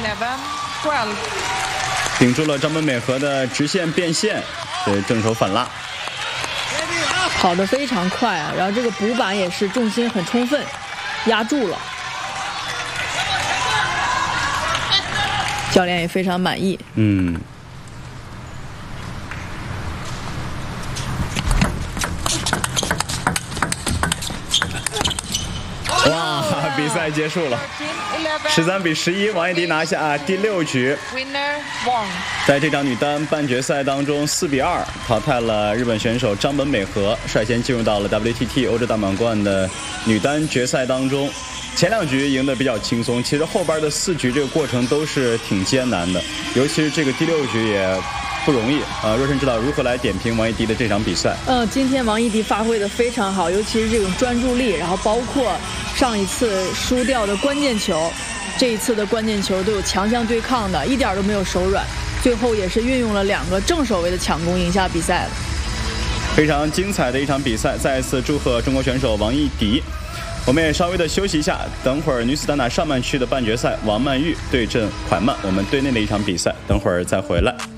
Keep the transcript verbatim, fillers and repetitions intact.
顶住了张本美和的直线变线，这正手反拉， 跑得非常快啊！然后这个补板也是重心很充分，压住了，教练也非常满意。 嗯。哇，比赛结束了，十三比十一，王艺迪拿下第六局。在这场女单半决赛当中，四比二淘汰了日本选手张本美和，率先进入到了 W T T 欧洲大满贯的女单决赛当中。前两局赢得比较轻松，其实后边的四局这个过程都是挺艰难的，尤其是这个第六局也不容易啊！若晨知道如何来点评王艺迪的这场比赛？ 呃，今天王艺迪发挥的非常好，尤其是这种专注力，然后包括上一次输掉的关键球，这一次的关键球都有强项对抗的，一点都没有手软，最后也是运用了两个正手位的抢攻赢下比赛了。 非常精彩的一场比赛，再一次祝贺中国选手王艺迪。我们也稍微的休息一下，等会儿女子单打上半区的半决赛，王曼玉对阵蒯曼，我们队内的一场比赛，等会儿再回来。